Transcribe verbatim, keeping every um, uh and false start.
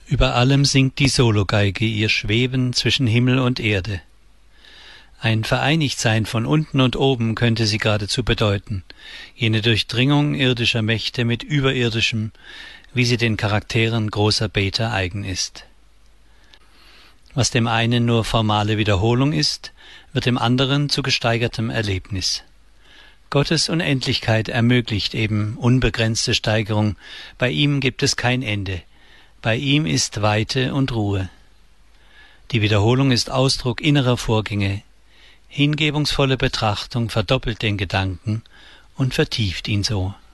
Über allem singt die Sologeige ihr Schweben zwischen Himmel und Erde. Ein Vereinigtsein von unten und oben könnte sie geradezu bedeuten, jene Durchdringung irdischer Mächte mit Überirdischem, wie sie den Charakteren großer Beter eigen ist. Was dem einen nur formale Wiederholung ist, wird dem anderen zu gesteigertem Erlebnis. Gottes Unendlichkeit ermöglicht eben unbegrenzte Steigerung, bei ihm gibt es kein Ende, bei ihm ist Weite und Ruhe. Die Wiederholung ist Ausdruck innerer Vorgänge, hingebungsvolle Betrachtung verdoppelt den Gedanken und vertieft ihn so.